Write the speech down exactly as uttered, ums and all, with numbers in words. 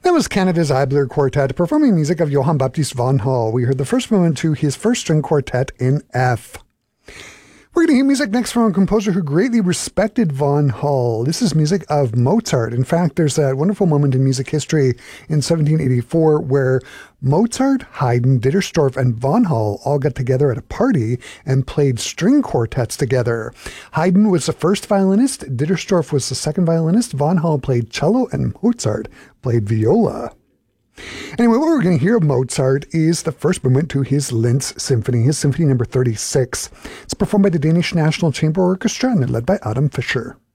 That was Canada's Aibler Quartet performing music of Johann Baptist von Hall. We heard the first movement to his first string quartet in F. We're going to hear music next from a composer who greatly respected von Hall. This is music of Mozart. In fact, there's that wonderful moment in music history in seventeen eighty-four where Mozart, Haydn, Dittersdorf, and von Hall all got together at a party and played string quartets together. Haydn was the first violinist, Dittersdorf was the second violinist, von Hall played cello, and Mozart played viola. Anyway, what we're going to hear of Mozart is the first movement to his Linz Symphony, his Symphony number thirty-six. It's performed by the Danish National Chamber Orchestra and led by Adam Fischer.